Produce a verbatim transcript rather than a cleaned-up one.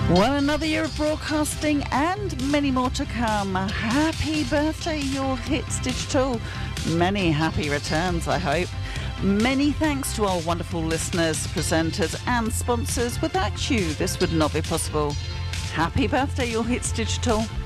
Well, another year of broadcasting and many more to come. Happy birthday, Your Hits Digital. Many happy returns, I hope. Many thanks to our wonderful listeners, presenters and sponsors. Without you, this would not be possible. Happy birthday, Your Hits Digital.